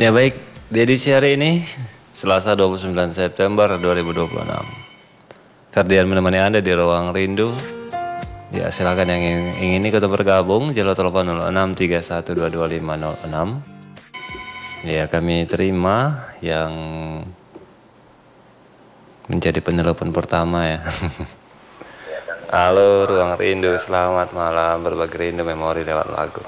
Ya baik, di edisi hari ini Selasa 29 September 2026. Ferdian menemani Anda di Ruang Rindu. Ya silakan yang ingin ikut bergabung, jalo telepon 0631222506. Ya kami terima yang menjadi penelepon pertama ya. Halo Ruang Rindu, selamat malam, berbagi rindu memori lewat lagu.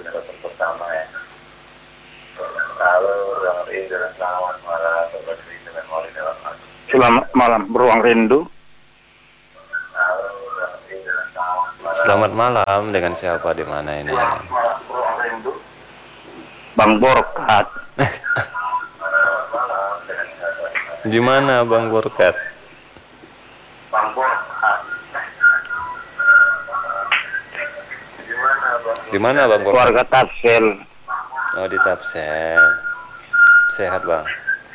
Selamat malam, Ruang Rindu. Selamat malam, dengan siapa di mana ini? Bang Borkat. Di mana Bang Borkat? Di mana Bang Borkat? Keluarga Tapsel. Oh di Tapsel. Sehat Bang?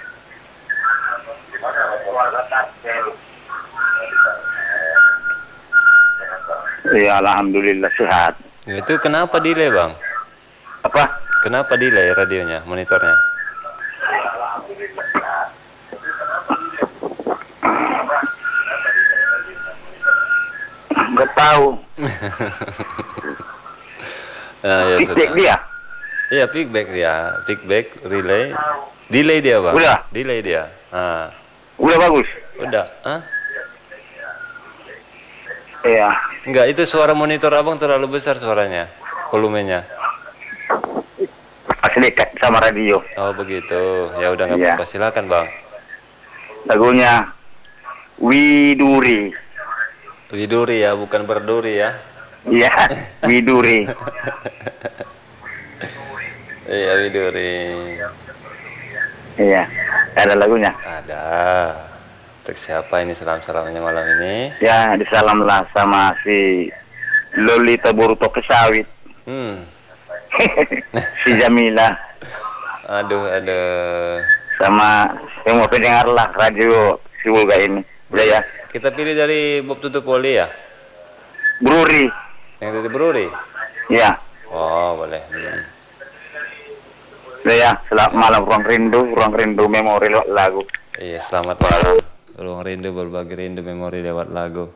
Ya, alhamdulillah sehat. Itu kenapa delay Bang? Apa? Kenapa delay radionya, monitornya? Nggak tahu. Nah, ya Feedback sudah. dia. Iya, feedback relay. Delay dia Bang. Udah. Delay dia. Ah, Udah bagus. udah. Hah? Iya. Enggak, itu suara monitor Abang terlalu besar suaranya, volumenya. Masih dekat sama radio. Oh begitu. Ya udah nggak Iya. apa-apa, silakan Bang. Lagunya Widuri. Widuri ya, bukan berduri ya. Iya, Widuri. Iya Widuri. Iya. Ada lagunya. Ada. Untuk siapa ini salam-salamnya malam ini? Ya, disalamlah sama si Lolita Boruto Kesawit. Si Jamila. Aduh. Sama semua pendengar lah radio si Bulga ini. Udah ya. Kita pilih dari Bob Tutup Poli ya? Bruri. Yang dari Bruri? Ya. Oh boleh. Udah ya. Selamat malam Ruang Rindu memori lagu. Iya selamat malam. Ruang Rindu berbagi rindu memori lewat lagu.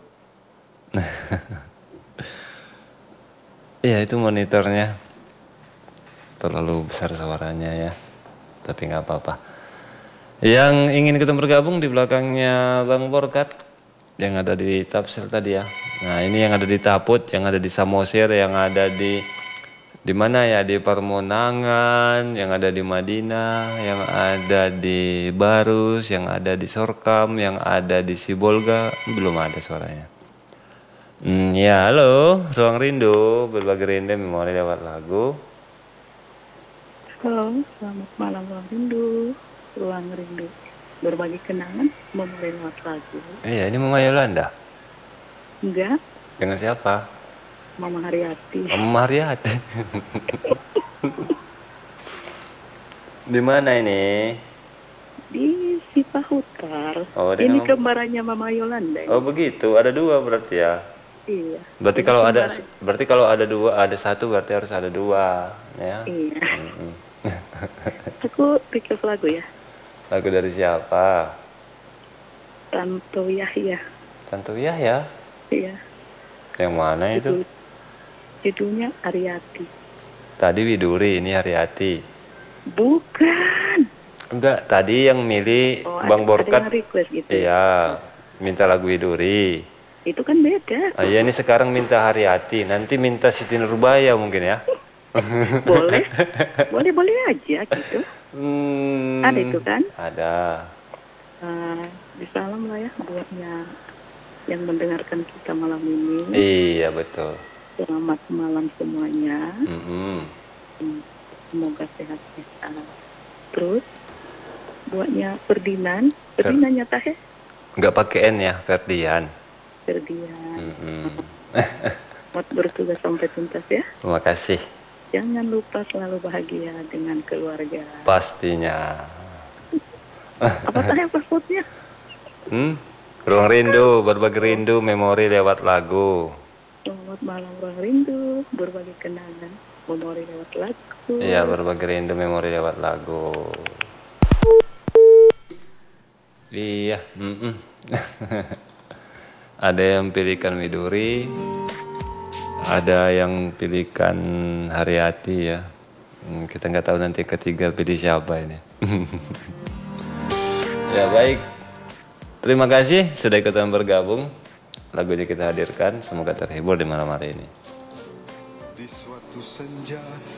Iya itu monitornya terlalu besar suaranya ya. Tapi nggak apa-apa. Yang ingin kita bergabung di belakangnya Bang Borkat yang ada di Tapsel tadi ya. Nah ini yang ada di Taput, yang ada di Samosir, yang ada di mana ya, di Permonangan, yang ada di Madinah, yang ada di Barus, yang ada di Sorkam, yang ada di Sibolga, belum ada suaranya. Ya halo, Ruang Rindu, berbagi rindu memori lewat lagu. Halo, selamat malam Ruang Rindu, berbagi kenangan, memori lewat lagu. Iya, ini Mama Yolanda. Enggak, Dengan siapa? Mama Haryati. Mama Haryati. Di mana ini? Di Sipahutar. Oh, Ini kembarannya Mama Yolanda. Oh begitu, ada dua berarti ya. Iya. Berarti kalau ada dua, ada satu berarti harus ada dua, ya. Iya. Aku request lagu ya. Lagu dari siapa? Tanto Yahya. Tanto Yahya. Iya. Yang mana itu? Judulnya Haryati. Tadi Widuri, ini Haryati. Bukan. Enggak, tadi yang milih Bang Borkat. Ada yang request gitu. Iya, minta lagu Widuri. Itu kan beda. Iya, ini sekarang minta Haryati, nanti minta Siti Nurbaya mungkin ya. boleh aja gitu. Ada itu kan? Ada. Disalam lah ya buatnya yang mendengarkan kita malam ini. Iya betul. Selamat malam semuanya. Semoga sehat-sehat. Terus buatnya Ferdinand nyata ya? Nggak pakai N ya, Ferdian. Selamat bertugas sampai tuntas ya. Terima kasih. Jangan lupa selalu bahagia dengan keluarga. Pastinya. Apa tanya passwordnya? Ruang Rindu, berbagi rindu memori lewat lagu. Selamat malam Ruang Rindu, berbagi kenangan memori lewat lagu. Iya, berbagi rindu memori lewat lagu. Iya, ada yang pilihkan Widuri, ada yang pilihkan Haryati ya. Kita nggak tahu nanti ketiga pilih siapa ini. Ya baik, terima kasih sudah ikutan bergabung. Lagunya kita hadirkan, semoga terhibur di malam hari ini. Di suatu senja